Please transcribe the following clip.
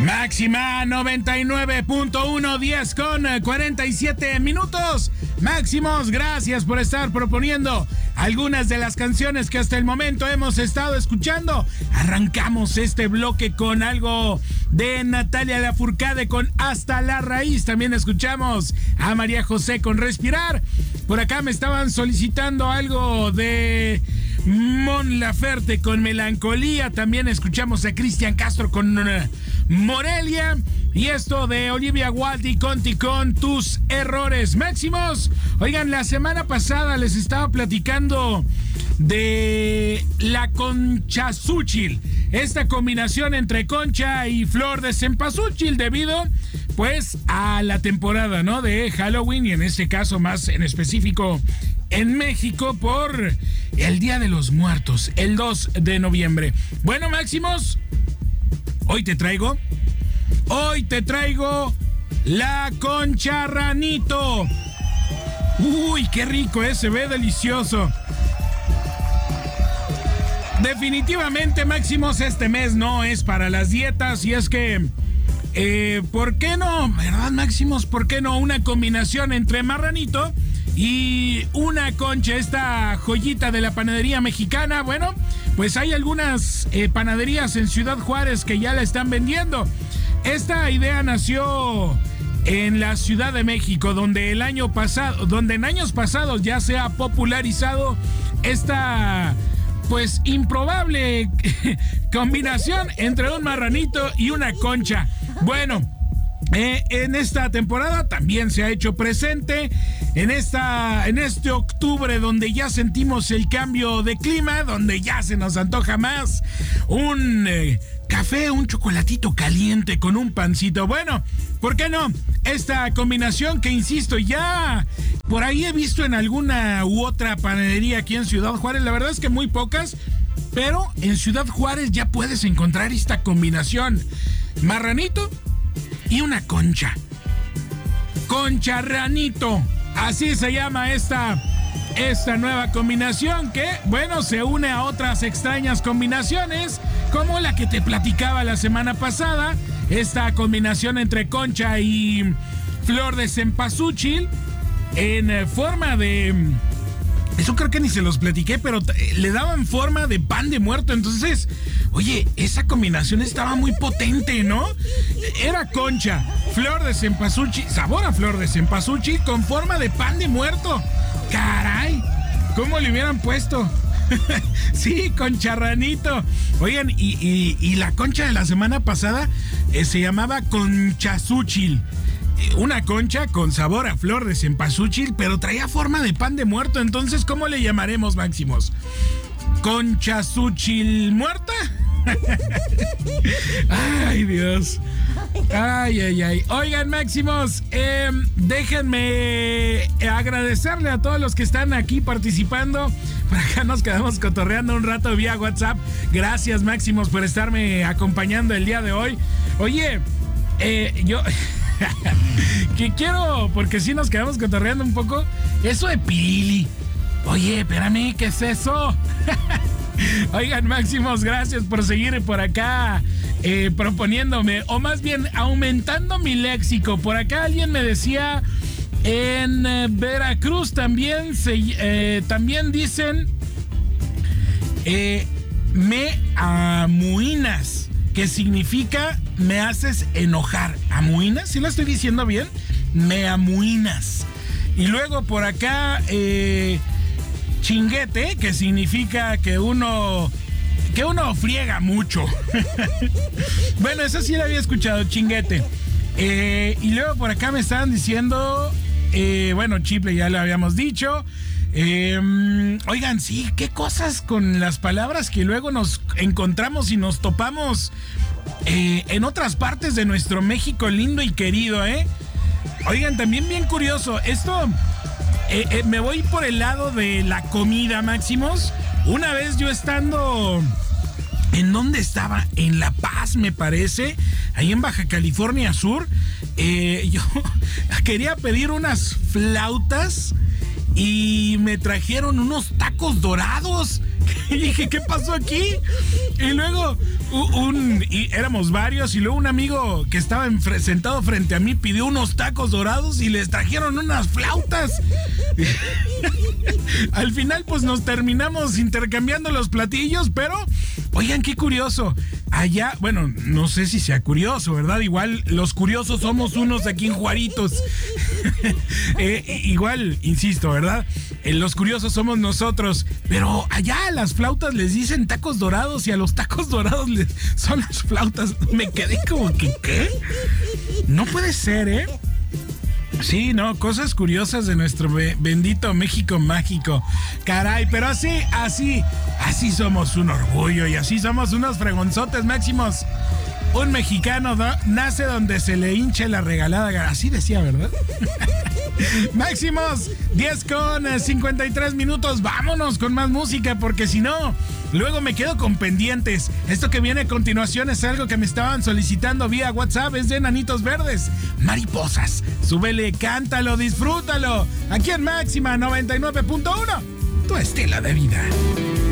Máxima 99.1, 10 con 47 minutos. Máximos, gracias por estar proponiendo algunas de las canciones que hasta el momento hemos estado escuchando. Arrancamos este bloque con algo de Natalia Lafourcade con Hasta la Raíz. También escuchamos a María José con Respirar. Por acá me estaban solicitando algo de Mon Laferte con Melancolía. También escuchamos a Cristian Castro con Morelia. Y esto de Olivia Wilde y Conti con Tus Errores. Máximos, oigan, la semana pasada les estaba platicando de la conchazúchil, esta combinación entre concha y flor de cempasúchil, debido pues a la temporada, ¿no?, de Halloween, y en este caso más en específico en México por el Día de los Muertos, el 2 de noviembre. Bueno, Máximos, hoy te traigo la concharranito. Uy, qué rico, se ve delicioso. Definitivamente, Máximos, este mes no es para las dietas, y es que ¿por qué no? ¿Verdad, Máximos? ¿Por qué no una combinación entre marranito y una concha, esta joyita de la panadería mexicana? Bueno, pues hay algunas panaderías en Ciudad Juárez que ya la están vendiendo. Esta idea nació en la Ciudad de México, donde en años pasados ya se ha popularizado esta pues improbable combinación entre un marranito y una concha. Bueno, en esta temporada también se ha hecho presente en este octubre, donde ya sentimos el cambio de clima, donde ya se nos antoja más un café, un chocolatito caliente con un pancito. Bueno, ¿por qué no? Esta combinación que, insisto, ya por ahí he visto en alguna u otra panadería aquí en Ciudad Juárez. La verdad es que muy pocas, pero en Ciudad Juárez ya puedes encontrar esta combinación: marranito y una concha. Concharranito, así se llama esta nueva combinación, que, bueno, se une a otras extrañas combinaciones, como la que te platicaba la semana pasada, esta combinación entre concha y flor de cempasúchil en forma de... Eso creo que ni se los platiqué, pero le daban forma de pan de muerto. Entonces, oye, esa combinación estaba muy potente, ¿no? Era concha, flor de cempasúchil, sabor a flor de cempasúchil con forma de pan de muerto. ¡Caray! ¿Cómo le hubieran puesto? Sí, concharranito. Oigan, y la concha de la semana pasada se llamaba conchazúchil. Una concha con sabor a flor de cempasúchil, pero traía forma de pan de muerto. Entonces, ¿cómo le llamaremos, Máximos? ¿Conchazúchil muerta? Ay, Dios. Ay. Oigan, Máximos, déjenme agradecerle a todos los que están aquí participando. Por acá nos quedamos cotorreando un rato vía WhatsApp. Gracias, Máximos, por estarme acompañando el día de hoy. Oye, yo... que quiero, porque sí nos quedamos cotorreando un poco, eso de Pirili. Oye, espérame, ¿qué es eso? Oigan, Máximos, gracias por seguir por acá proponiéndome, o más bien aumentando mi léxico. Por acá alguien me decía, en Veracruz también también dicen me amuinas, que significa me haces enojar. ¿Amuinas? ¿Sí lo estoy diciendo bien? Me amuinas. Y luego por acá chinguete, que significa que uno friega mucho. Bueno, eso sí lo había escuchado, chinguete. Y luego por acá me estaban diciendo, bueno, chiple ya lo habíamos dicho. Oigan, sí, qué cosas con las palabras que luego nos encontramos y nos topamos en otras partes de nuestro México lindo y querido, Oigan, también bien curioso, esto me voy por el lado de la comida, Máximos. Una vez yo estando... ¿En dónde estaba? En La Paz, me parece, ahí en Baja California Sur. Yo quería pedir unas flautas y me trajeron unos tacos dorados Y dije, ¿qué pasó aquí? Y luego y éramos varios y luego un amigo que estaba sentado frente a mí pidió unos tacos dorados y les trajeron unas flautas. Al final pues nos terminamos intercambiando los platillos, pero oigan, qué curioso. Allá, bueno, no sé si sea curioso, ¿verdad? Igual los curiosos somos unos aquí en Juaritos. Igual, insisto, ¿verdad? Los curiosos somos nosotros. Pero allá a las flautas les dicen tacos dorados y a los tacos dorados son las flautas. Me quedé como que, ¿qué? No puede ser, ¿eh? Sí, no, cosas curiosas de nuestro bendito México mágico. Caray, pero así somos un orgullo y así somos unos fregonzotes máximos. Un mexicano nace donde se le hinche la regalada. Así decía, ¿verdad? Máximos, 10:53. Vámonos con más música, porque si no, luego me quedo con pendientes. Esto que viene a continuación es algo que me estaban solicitando vía WhatsApp. Es de Enanitos Verdes, Mariposas. Súbele, cántalo, disfrútalo. Aquí en Máxima 99.1, tu estilo de vida.